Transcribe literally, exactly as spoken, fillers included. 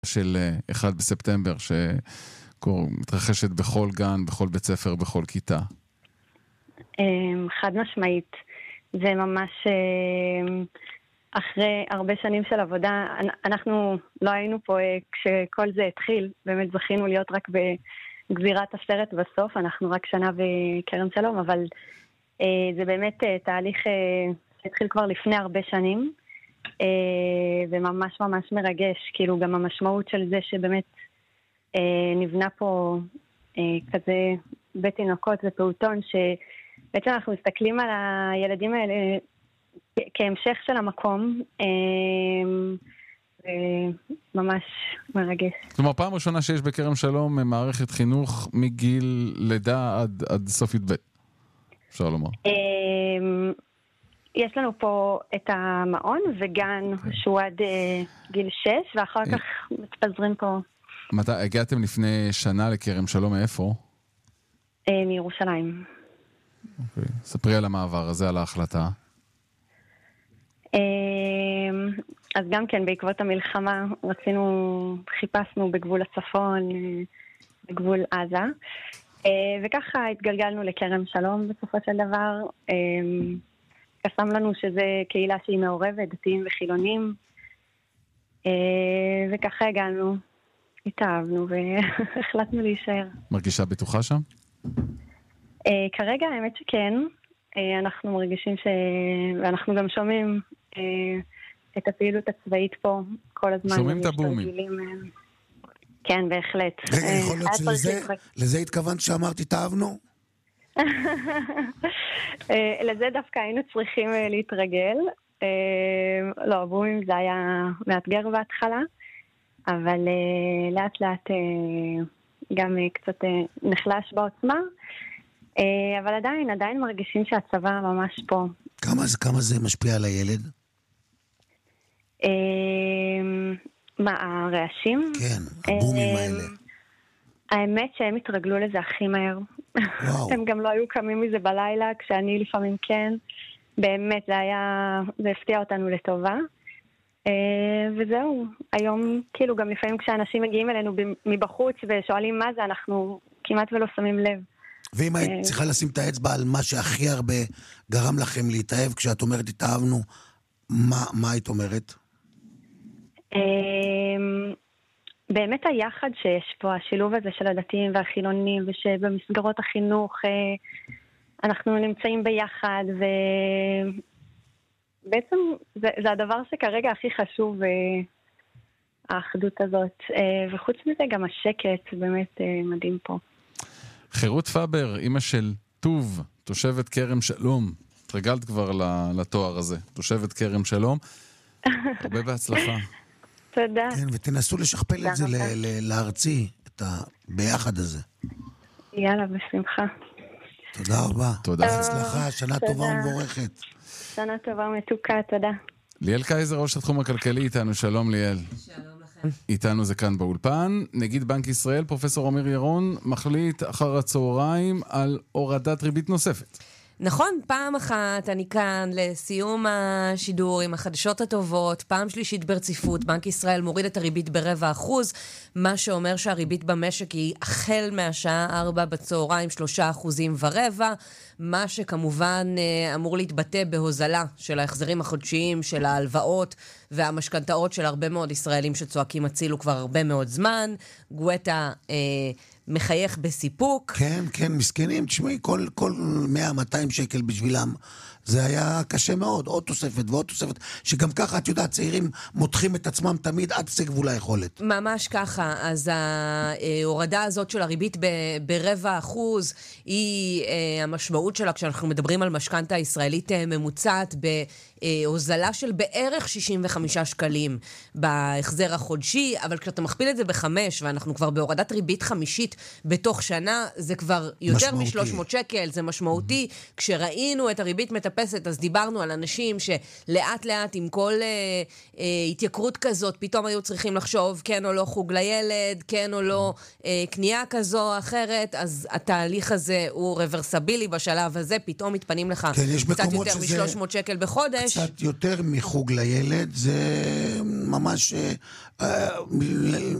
של אחד בספטמבר שמתרחשת בכל גן, בכל בית ספר, בכל כיתה? חד משמעית. זה ממש אחרי הרבה שנים של עבודה. אנחנו לא היינו פה כשכל זה התחיל. באמת זכינו להיות רק בגזירת הסרט בסוף. אנחנו רק שנה בקרן שלום, אבל זה באמת תהליך שהתחיל כבר לפני הרבה שנים. וממש ממש מרגש, כאילו גם המשמעות של זה שבאמת נבנה פה כזה בית תינוקות ופעוטון, שבעצם אנחנו מסתכלים על הילדים האלה כהמשך של המקום, ממש מרגש. כלומר, פעם ראשונה שיש בכרם שלום מערכת חינוך מגיל לידה עד, עד סוף י"ב, אפשר לומר. יש לנו פה את המעון וגן שהוא עד גיל שש, ואחר כך מתפזרים פה. מתי, הגעתם לפני שנה לכרם שלום, מאיפה? מירושלים. אוקיי. ספרי על המעבר הזה, על ההחלטה. אז גם כן, בעקבות המלחמה, רצינו, חיפשנו בגבול הצפון, בגבול עזה, וככה התגלגלנו לכרם שלום בסופו של דבר. קסם לנו שזה קהילה שהיא מעורבת, דתיים וחילונים, וככה הגענו, התאהבנו והחלטנו להישאר. מרגישה בטוחה שם? כרגע האמת שכן, אנחנו מרגישים ש... ואנחנו גם שומעים את הפעילות הצבאית פה כל הזמן. שומעים את הבומים. כן, בהחלט. רגע, יכול להיות שלזה התכוונת שאמרת התאהבנו? לזה דווקא היינו צריכים להתרגל. לא, הבומים זה היה מאתגר בהתחלה, אבל לאט לאט גם קצת נחלש בעוצמה, אבל עדיין, עדיין מרגישים שהצבא ממש פה. כמה זה, כמה זה משפיע על הילד? מה, הרעשים? כן, הבומים האלה. האמת שהם התרגלו לזה הכי מהר. הם גם לא היו קמים מזה בלילה, כשאני לפעמים כן. באמת, זה היה, זה הפתיע אותנו לטובה. וזהו, היום, כאילו, גם לפעמים כשאנשים מגיעים אלינו מבחוץ ושואלים מה זה, אנחנו כמעט ולא שמים לב. ואם היית צריכה לשים את האצבע על מה שהכי הרבה גרם לכם להתאהב, כשאת אומרת התאהבנו, מה, מה היית אומרת? באמת היחד שיש פה, השילוב הזה של הדתיים והחילונים, ושבמסגרות החינוך אנחנו נמצאים ביחד, ובעצם זה, זה הדבר שכרגע הכי חשוב, האחדות הזאת. וחוץ מזה גם השקט באמת מדהים פה. חירות פאבר, אמא של טוב, תושבת כרם שלום. התרגלת כבר לתואר הזה, תושבת כרם שלום. הרבה בהצלחה. תודה. כן, ותנסו לשכפל את זה לארצי, את הביחד הזה. יאללה, בשמחה. תודה רבה. תודה. הצלחה, שנה טובה ומבורכת. שנה טובה מתוקה, תודה. ליאל קייזר, ראש התחום הכלכלי איתנו, שלום ליאל. שלום לכם. איתנו זה כאן באולפן. נגיד בנק ישראל, פרופסור אמיר ירון, מחליט אחר הצהריים על הורדת ריבית נוספת. נכון, פעם אחת אני כאן לסיום השידור עם החדשות הטובות, פעם שלישית ברציפות, בנק ישראל מוריד את הריבית ברבע אחוז, מה שאומר שהריבית במשק היא החל מהשעה ארבע בצהריים שלושה אחוזים ורבע, מה שכמובן אמור להתבטא בהוזלה של ההחזרים החודשיים, של ההלוואות והמשכנתאות של הרבה מאוד ישראלים שצועקים הצילו כבר הרבה מאוד זמן. גואטה אה, מחייך בסיפוק. כן, כן, מסכנים, תשמעי, כל, כל מאה מאתיים שקל בשבילם, זה היה קשה מאוד, עוד תוספת ועוד תוספת, שגם ככה, את יודעת, צעירים מותחים את עצמם תמיד עד סגבול היכולת. ממש ככה, אז ההורדה הזאת של הריבית ברבע אחוז, היא המשמעות שלה, כשאנחנו מדברים על משכנתה הישראלית ממוצעת, בהוזלה של בערך שישים וחמישה שקלים בהחזר החודשי, אבל כשאתה מכפיל את זה בחמש, ואנחנו כבר בהורדת ריבית חמישית בתוך שנה, זה כבר יותר מ-שלוש מאות שקל, זה משמעותי. Mm-hmm. כשראינו את הריבית מטפסת, אז דיברנו על אנשים שלאט לאט עם כל אה, אה, התייקרות כזאת, פתאום היו צריכים לחשוב כן או לא חוג לילד, כן או לא אה, קנייה כזו או אחרת, אז התהליך הזה הוא רוורסבילי בשלב הזה, פתאום מתפנים לך כן, קצת יותר מ-שלוש מאות שקל בחודש. קצת יותר מחוג לילד, זה ממש